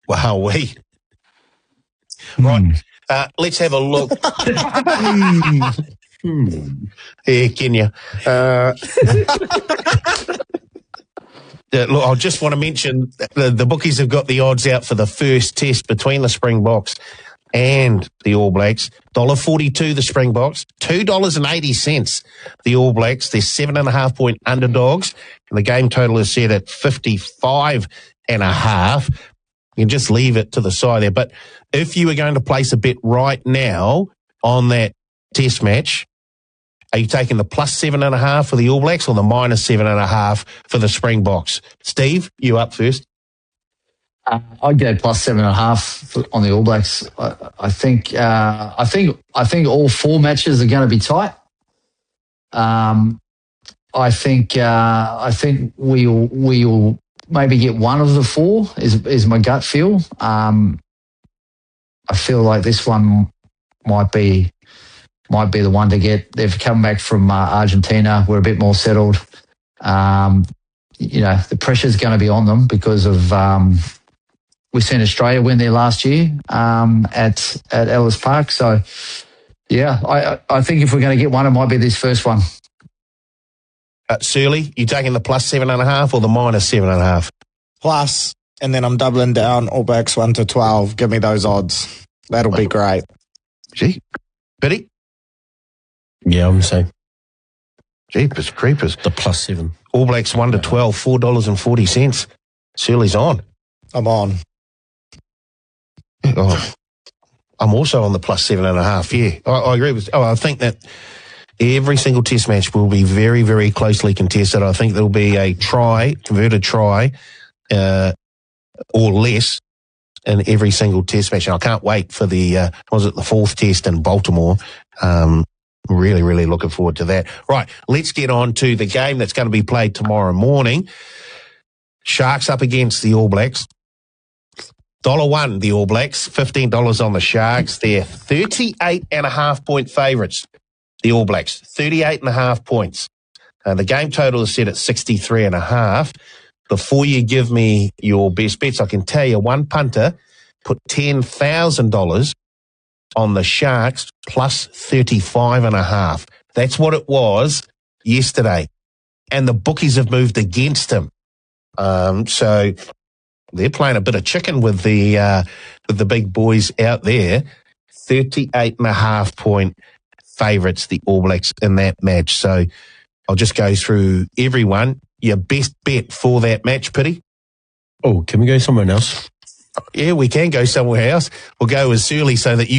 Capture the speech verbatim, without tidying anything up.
Wow, we. Right, mm. uh, let's have a look. mm. Yeah, Kenya. Uh, uh, look, I just want to mention the, the bookies have got the odds out for the first test between the Springboks and the All Blacks. one dollar forty-two the Springboks, two dollars eighty the All Blacks. They're seven and a half point underdogs, and the game total is set at fifty-five and a half. You can just leave it to the side there. But if you were going to place a bet right now on that test match, are you taking the plus seven and a half for the All Blacks or the minus seven and a half for the Springboks? Steve, you up first. Uh, I'd go plus seven and a half on the All Blacks. I, I think, uh, I think, I think all four matches are going to be tight. Um, I think, uh, I think we'll we'll maybe get one of the four. Is is my gut feel. Um, I feel like this one might be might be the one to get. They've come back from uh, Argentina. We're a bit more settled. Um, you know, the pressure's going to be on them because of. Um, We've seen Australia win there last year um, at at Ellis Park. So, yeah, I I think if we're going to get one, it might be this first one. Uh, Surly, you taking the plus seven and a half or the minus seven and a half? Plus, and then I'm doubling down All Blacks one to twelve. Give me those odds. That'll be great. Gee, Biddy? Yeah, I'm the same. Jeepers creepers. The plus seven. All Blacks one to twelve, four dollars and forty cents. Surly's on. I'm on. Oh, I'm also on the plus seven and a half. Yeah, I, I agree with. Oh, I think that every single test match will be very, very closely contested. I think there'll be a try, converted try, uh, or less in every single test match. And I can't wait for the, uh, was it the fourth test in Baltimore? Um, really, really looking forward to that. Right, let's get on to the game that's going to be played tomorrow morning. Sharks up against the All Blacks. Dollar one, the All Blacks, fifteen dollars on the Sharks. They're thirty-eight and a half point favourites, the All Blacks, thirty-eight and a half points. Uh, the game total is set at sixty-three and a half. Before you give me your best bets, I can tell you one punter put ten thousand dollars on the Sharks plus thirty-five and a half. That's what it was yesterday. And the bookies have moved against him. Um, so they're playing a bit of chicken with the uh, with the big boys out there. thirty-eight and a half point favourites, the All Blacks in that match. So I'll just go through everyone. Your best bet for that match, Pity? Oh, can we go somewhere else? Yeah, we can go somewhere else. We'll go with Surly so that you